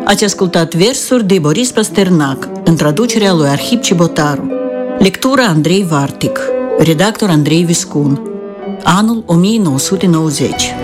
Ați ascultat versuri de Boris Pasternac, în traducerea lui Arhip Cibotaru. Lectura Andrei Vartic, redactor Andrei Viscun. Anul 1990.